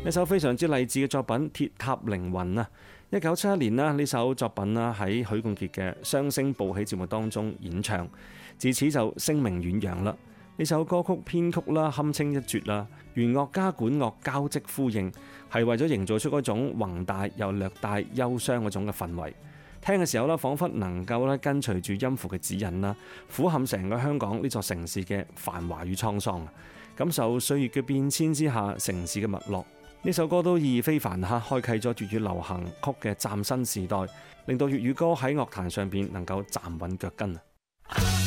一首非常之勵志嘅作品《鐵塔凌雲》啊。1971年啦，呢首作品啦喺許冠傑嘅《雙星報喜》節目當中演唱，自此就聲名遠揚啦。呢首歌曲編曲啦堪稱一絕啦，弦樂加管樂交織呼應，係為咗營造出嗰種宏大又略帶憂傷嗰種嘅氛圍。聽嘅時候咧，彷彿能夠咧跟隨住音符嘅指引啦，俯瞰成個香港呢座城市嘅繁華與滄桑，感受歲月嘅變遷之下城市嘅脈絡。呢首歌都意義非凡嚇，開啟咗粵語流行曲嘅嶄新時代，令到粵語歌喺樂壇上邊能夠站穩腳跟。